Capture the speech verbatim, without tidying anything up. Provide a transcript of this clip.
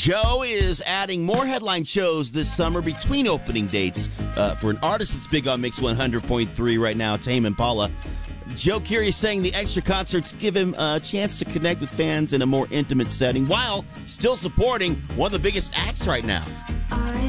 Joe is adding more headline shows this summer between opening dates. Uh, for an artist that's big on Mix one hundred point three right now, Tame Impala. Joe Keery is saying the extra concerts give him a chance to connect with fans in a more intimate setting while still supporting one of the biggest acts right now.